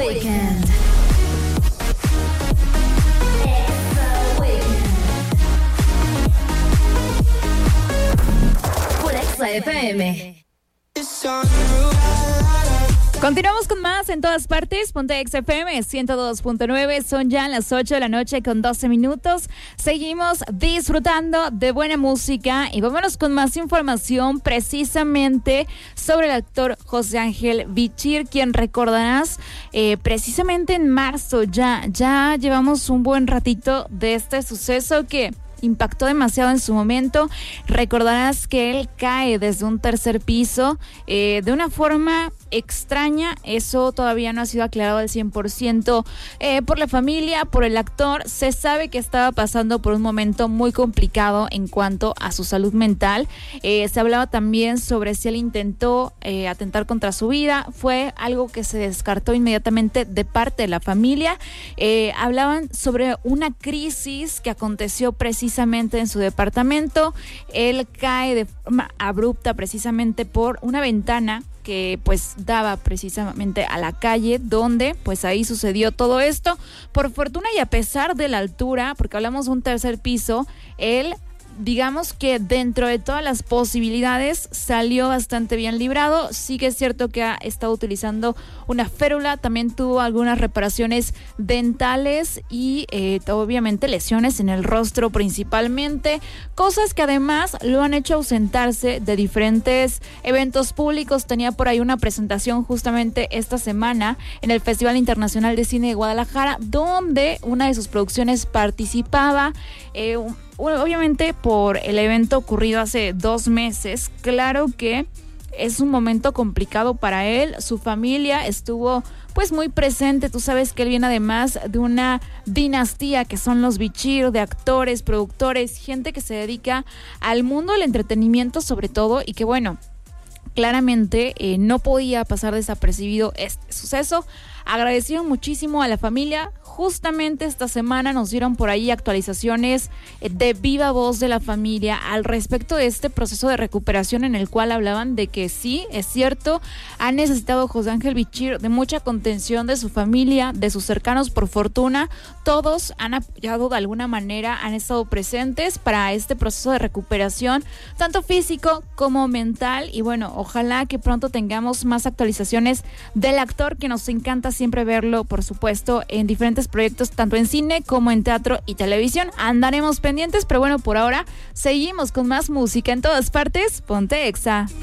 Weekend. Por Exa FM. Continuamos con más en todas partes. Ponte Exa FM 102.9. Son ya las 8 de la noche con 12 minutos. Seguimos disfrutando de buena música y vámonos con más información precisamente sobre el actor José Ángel Bichir, quien recordarás precisamente en marzo. Ya llevamos un buen ratito de este suceso que impactó demasiado en su momento. Recordarás que él cae desde un tercer piso de una forma extraña. Eso todavía no ha sido aclarado al 100% por la familia, por el actor. Se sabe que estaba pasando por un momento muy complicado en cuanto a su salud mental. Se hablaba también sobre si él intentó atentar contra su vida. Fue algo que se descartó inmediatamente de parte de la familia. Hablaban sobre una crisis que aconteció precisamente en su departamento. Él cae de forma abrupta precisamente por una ventana que pues daba precisamente a la calle, donde pues ahí sucedió todo esto. Por fortuna y a pesar de la altura, porque hablamos de un tercer piso, él, digamos que dentro de todas las posibilidades salió bastante bien librado. Sí que es cierto que ha estado utilizando una férula, también tuvo algunas reparaciones dentales y obviamente lesiones en el rostro principalmente, cosas que además lo han hecho ausentarse de diferentes eventos públicos. Tenía por ahí una presentación justamente esta semana en el Festival Internacional de Cine de Guadalajara, donde una de sus producciones participaba. Obviamente por el evento ocurrido hace 2 meses, claro que es un momento complicado para él. Su familia estuvo pues muy presente. Tú sabes que él viene además de una dinastía que son los Bichir, de actores, productores, gente que se dedica al mundo del entretenimiento sobre todo, y que bueno, claramente no podía pasar desapercibido este suceso. Agradecieron muchísimo a la familia. Justamente esta semana nos dieron por ahí actualizaciones de viva voz de la familia al respecto de este proceso de recuperación, en el cual hablaban de que sí, es cierto, ha necesitado José Ángel Bichir de mucha contención de su familia, de sus cercanos. Por fortuna, todos han apoyado de alguna manera, han estado presentes para este proceso de recuperación, tanto físico como mental. Y bueno, ojalá que pronto tengamos más actualizaciones del actor, que nos encanta siempre verlo, por supuesto, en diferentes proyectos, tanto en cine como en teatro y televisión. Andaremos pendientes, pero bueno, por ahora seguimos con más música en todas partes. Ponte Exa.